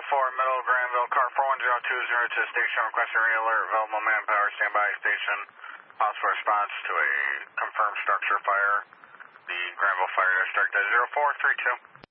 Middle Granville, car 41020 to the station, requesting re-alert, available manpower, standby station, possible response to a confirmed structure fire. The Granville Fire District at 0432.